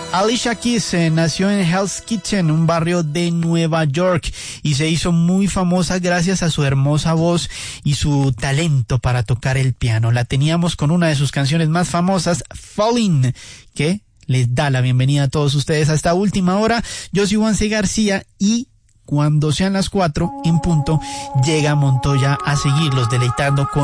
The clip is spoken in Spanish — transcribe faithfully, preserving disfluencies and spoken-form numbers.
Alicia Keys eh, nació en Hell's Kitchen, un barrio de Nueva York, y se hizo muy famosa gracias a su hermosa voz y su talento para tocar el piano. La teníamos con una de sus canciones más famosas, Falling, que les da la bienvenida a todos ustedes a esta última hora. Yo soy Juan C. García y cuando sean las cuatro en punto, llega Montoya a seguirlos deleitando con